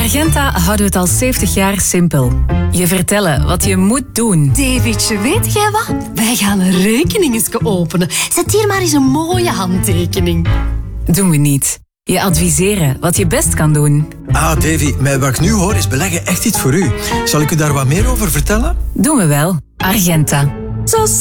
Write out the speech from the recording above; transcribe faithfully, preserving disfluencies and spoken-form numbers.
Argenta houden we het al zeventig jaar simpel. Je vertellen wat je moet doen. Davidje, weet jij wat? Wij gaan een rekening eens openen. Zet hier maar eens een mooie handtekening. Doen we niet. Je adviseren wat je best kan doen. Ah, Davy, met wat ik nu hoor is beleggen echt iets voor u. Zal ik u daar wat meer over vertellen? Doen we wel. Argenta. Zo